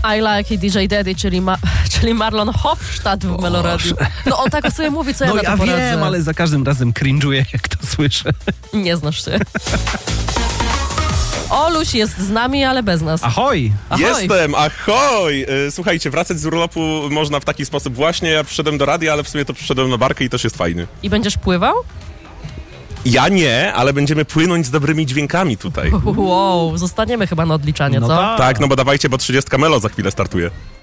I like it DJ Daddy, czyli Marlon Hofstadt w Meloradiu. No on tak o sobie mówi, co ja na to poradzę. Wiem, ale za każdym razem cringe'uję, jak to słyszę. Nie znasz się. Oluś jest z nami, ale bez nas. Ahoj! Jestem, ahoj! Słuchajcie, wracać z urlopu można w taki sposób właśnie. Ja przyszedłem do radia, ale w sumie to przyszedłem na barkę i też jest fajny. I będziesz pływał? Ja nie, ale będziemy płynąć z dobrymi dźwiękami tutaj. Wow, zostaniemy chyba na odliczanie, No co? tak. Tak, no bo dawajcie, bo 30 Melo za chwilę startuje.